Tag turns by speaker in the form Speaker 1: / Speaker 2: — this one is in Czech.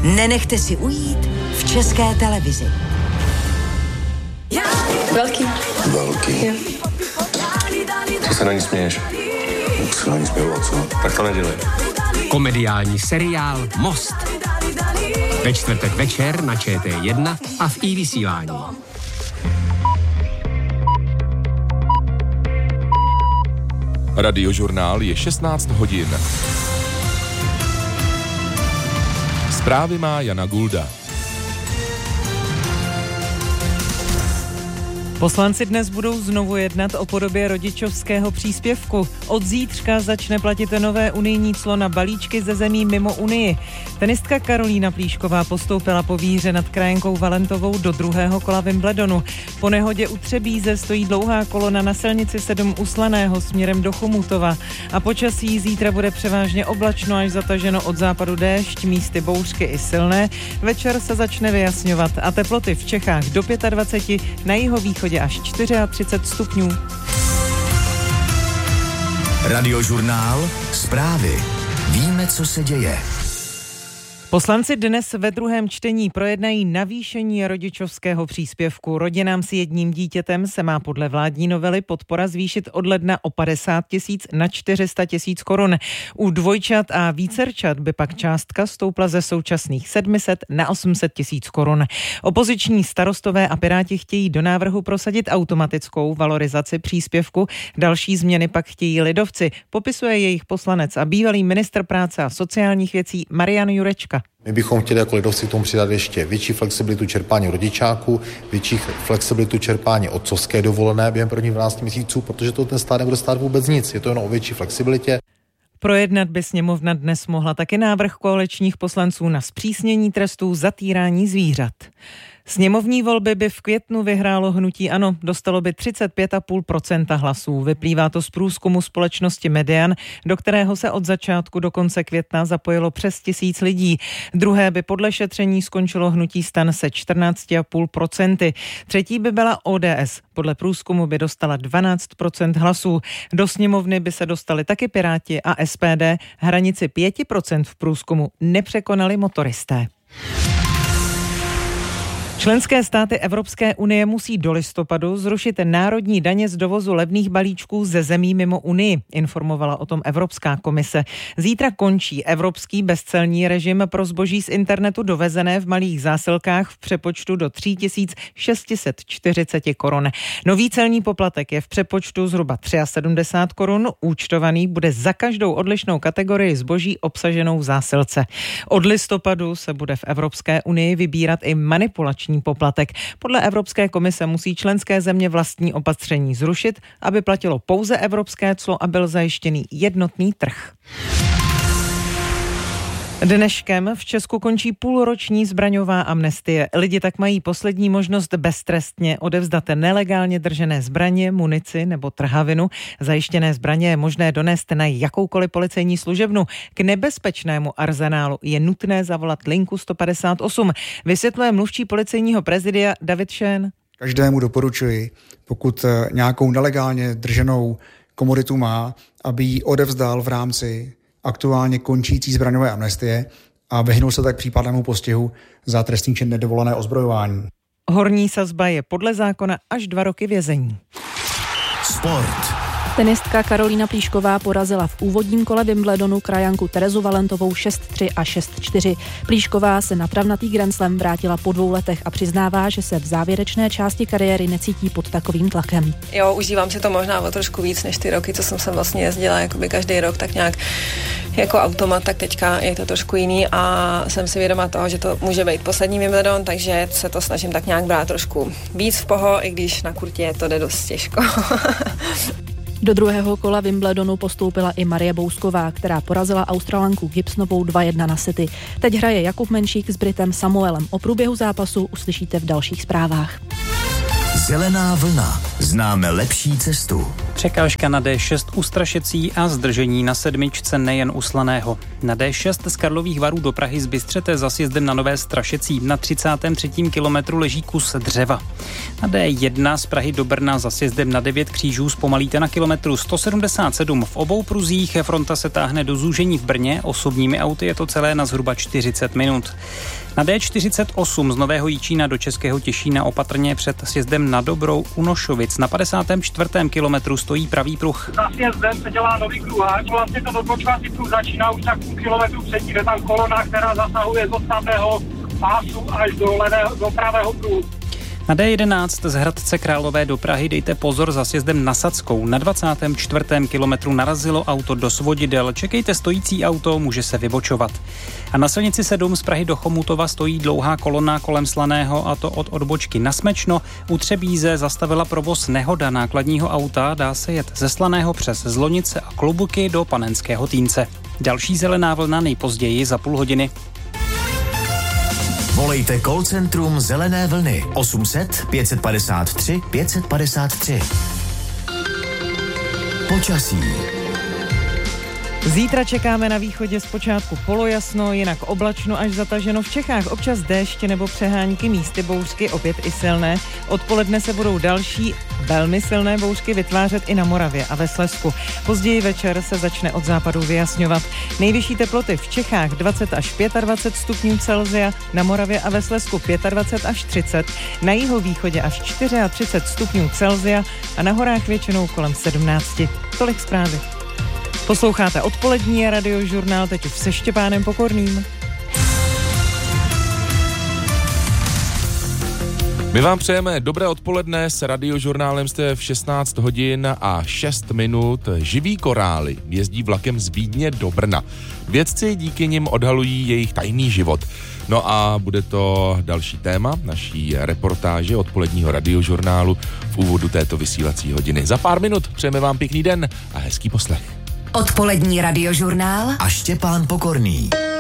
Speaker 1: nenechte si ujít v České televizi.
Speaker 2: Velký.
Speaker 3: Jo.
Speaker 4: Co se na ní směješ?
Speaker 3: Se na ní směju, co?
Speaker 4: Tak to nedělej.
Speaker 5: Komediální seriál Most. Ve čtvrtek večer na ČT1 a v iVysílání.
Speaker 6: Radiožurnál je 16 hodin. Zprávy má Jana Gulda.
Speaker 7: Poslanci dnes budou znovu jednat o podobě rodičovského příspěvku. Od zítřka začne platit nové unijní clo na balíčky ze zemí mimo Unii. Tenistka Karolína Plíšková postoupila po výhře nad krajankou Valentovou do druhého kola Wimbledonu. Po nehodě u Třebíze stojí dlouhá kolona na silnici 7 u Slaného směrem do Chomutova. A počasí zítra bude převážně oblačno až zataženo od západu déšť, místy bouřky i silné. Večer se začne vyjasňovat a teploty v Čechách do 25, na jihovýchodě až 34 stupňů.
Speaker 8: Radiožurnál, zprávy. Víme, co se děje.
Speaker 7: Poslanci dnes ve druhém čtení projednají navýšení rodičovského příspěvku. Rodinám s jedním dítětem se má podle vládní novely podpora zvýšit od ledna o 50 000 na 400 000 korun. U dvojčat a vícerčat by pak částka stoupla ze současných 700 na 800 000 korun. Opoziční Starostové a Piráti chtějí do návrhu prosadit automatickou valorizaci příspěvku. Další změny pak chtějí lidovci. Popisuje jejich poslanec a bývalý ministr práce a sociálních věcí Marian Jurečka.
Speaker 9: My bychom chtěli jako lidovci k tomu přidat ještě větší flexibilitu čerpání rodičáku, větší flexibilitu čerpání otcovské dovolené během prvních 12 měsíců, protože to ten stát nebude stát vůbec nic. Je to jen o větší flexibilitě.
Speaker 7: Projednat by sněmovna dnes mohla taky návrh koaličních poslanců na zpřísnění trestů za týrání zvířat. Sněmovní volby by v květnu vyhrálo hnutí ANO, dostalo by 35,5% hlasů. Vyplývá to z průzkumu společnosti Median, do kterého se od začátku do konce května zapojilo přes 1000 lidí. Druhé by podle šetření skončilo hnutí STAN se 14,5%. Třetí by byla ODS. Podle průzkumu by dostala 12% hlasů. Do sněmovny by se dostali taky Piráti a SPD. Hranici 5% v průzkumu nepřekonali motoristé. Členské státy Evropské unie musí do listopadu zrušit národní daně z dovozu levných balíčků ze zemí mimo Unii, informovala o tom Evropská komise. Zítra končí evropský bezcelní režim pro zboží z internetu dovezené v malých zásilkách v přepočtu do 3640 korun. Nový celní poplatek je v přepočtu zhruba 73 korun, účtovaný bude za každou odlišnou kategorii zboží obsaženou v zásilce. Od listopadu se bude v Evropské unii vybírat i manipulační poplatek. Podle Evropské komise musí členské země vlastní opatření zrušit, aby platilo pouze evropské clo a byl zajištěný jednotný trh. Dneškem v Česku končí půlroční zbraňová amnestie. Lidi tak mají poslední možnost beztrestně odevzdat nelegálně držené zbraně, munici nebo trhavinu. Zajištěné zbraně je možné donést na jakoukoliv policejní služebnu. K nebezpečnému arzenálu je nutné zavolat linku 158. Vysvětluje mluvčí policejního prezidia David Šén.
Speaker 10: Každému doporučuji, pokud nějakou nelegálně drženou komoditu má, aby ji odevzdal v rámci aktuálně končící zbraňové amnestie a vyhnul se tak případnému postihu za trestný čin nedovolené ozbrojování.
Speaker 7: Horní sazba je podle zákona až 2 roky vězení.
Speaker 8: Sport.
Speaker 2: Tenistka Karolína Plíšková porazila v úvodním kole Wimbledonu krajanku Terezu Valentovou 6-3 a 6-4. Plíšková se na travnatý Grand Slam vrátila po 2 letech a přiznává, že se v závěrečné části kariéry necítí pod takovým tlakem.
Speaker 11: Jo, užívám si to možná o trošku víc než ty roky, co jsem sem vlastně jezdila jakoby každý rok, tak nějak jako automat, tak teďka je to trošku jiný a jsem si vědoma toho, že to může být poslední Wimbledon, takže se to snažím tak nějak brát trošku víc v poho, i když na kurtě to jde dost těžko.
Speaker 2: Do druhého kola Wimbledonu postoupila i Marie Bousková, která porazila Australanku Gibsonovou 2-1 na sety. Teď hraje Jakub Menšík s Britem Samuelem. O průběhu zápasu uslyšíte v dalších zprávách.
Speaker 8: Zelená vlna. Známe lepší cestu.
Speaker 12: Překážka na D6 u Strašecí a zdržení na 7 nejen u Slaného. Na D6 z Karlových Varů do Prahy z Bystřete za sjezdem na Nové Strašecí. Na 33. kilometru leží kus dřeva. Na D1 z Prahy do Brna za sjezdem na 9 křížů zpomalíte na kilometru 177 v obou pruzích. Fronta se táhne do zúžení v Brně. Osobními auty je to celé na zhruba 40 minut. Na D48 z Nového Jičína do Českého Těšína opatrně před sjezdem na Dobrou u Nošovic. Na 54. kilometru stojí pravý pruh.
Speaker 13: Za sjezdem se dělá nový kruháč. Vlastně to odbočovací pruh začíná už tak půl kilometru předtím. Je tam kolona, která zasahuje z odstavného pásu až do pravého pruhu.
Speaker 12: Na D11 z Hradce Králové do Prahy dejte pozor za sjezdem na Sadskou. Na 24. kilometru narazilo auto do svodidel. Čekejte stojící auto, může se vybočovat. A na silnici 7 z Prahy do Chomutova stojí dlouhá kolona kolem Slaného, a to od odbočky na Smečno. U Třebíze zastavila provoz nehoda nákladního auta. Dá se jet ze Slaného přes Zlonice a Klobuky do Panenského Týnce. Další zelená vlna nejpozději za půl hodiny.
Speaker 8: Volejte call centrum Zelené vlny 800 553 553. Počasí.
Speaker 7: Zítra čekáme na východě zpočátku polojasno, jinak oblačno až zataženo. V Čechách občas déšť nebo přehánky, místy bouřky, opět i silné. Odpoledne se budou další velmi silné bouřky vytvářet i na Moravě a ve Slezsku. Později večer se začne od západu vyjasňovat. Nejvyšší teploty v Čechách 20 až 25 stupňů Celsia, na Moravě a ve Slezsku 25 až 30, na jihovýchodě až 34 stupňů Celsia a na horách většinou kolem 17. Tolik zprávy. Posloucháte odpolední radiožurnál, teď už se Štěpánem Pokorným.
Speaker 6: My vám přejeme dobré odpoledne, s radiožurnálem jste v 16 hodin a 6 minut. Živí korály jezdí vlakem z Vídně do Brna. Vědci díky nim odhalují jejich tajný život. No a bude to další téma naší reportáže odpoledního radiožurnálu v úvodu této vysílací hodiny. Za pár minut přejeme vám pěkný den a hezký poslech.
Speaker 1: Odpolední radiožurnál
Speaker 8: a Štěpán Pokorný.